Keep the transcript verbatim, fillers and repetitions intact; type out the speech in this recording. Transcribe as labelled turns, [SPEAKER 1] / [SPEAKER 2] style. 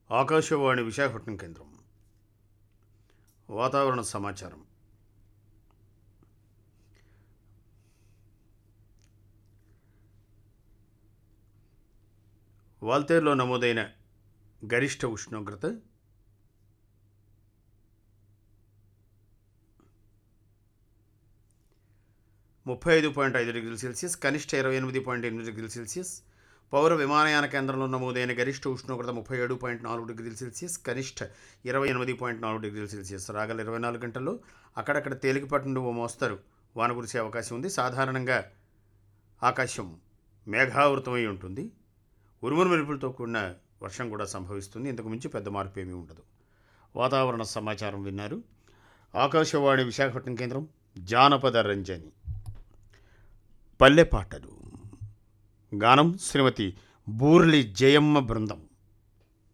[SPEAKER 1] ఆకాశవాణి విశాఖపట్నం కేంద్రం. వాతావరణ సమాచారం. వాల్తేరులో నమోదైన గరిష్ట ఉష్ణోగ్రత ముప్పై ఐదు పాయింట్ ఐదు డిగ్రీల సెల్సియస్, కనిష్ట ఇరవై ఎనిమిది పాయింట్ ఎనిమిది డిగ్రీల సెల్సియస్. పౌర విమానయాన కేంద్రంలో నమోదైన గరిష్ట ఉష్ణోగ్రత ముప్పై ఏడు పాయింట్ నాలుగు డిగ్రీల సెల్సియస్, కనిష్ట ఇరవై ఎనిమిది పాయింట్ నాలుగు డిగ్రీల సెల్సియస్. రాగల ఇరవై నాలుగు గంటల్లో అక్కడక్కడ తేలికపాటి నుండి ఓ మోస్తరు వాన కురిసే అవకాశం ఉంది. సాధారణంగా ఆకాశం మేఘావృతమై ఉంటుంది. ఉరుములు మెరుపులతో కూడిన వర్షం కూడా సంభవిస్తుంది. ఇంతకు మించి పెద్ద మార్పు ఏమీ ఉండదు. వాతావరణ సమాచారం విన్నారు. ఆకాశవాణి విశాఖపట్నం కేంద్రం. జానపద రంజని పల్లె పాటలు. గానం శ్రీమతి బూర్లి జయమ్మ బృందం.